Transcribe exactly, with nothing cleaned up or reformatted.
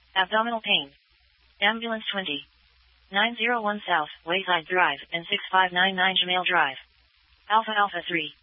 Abdominal pain. Ambulance twenty. nine oh one South, Wayside Drive, and six five nine nine Jamale Drive. Alpha Alpha three.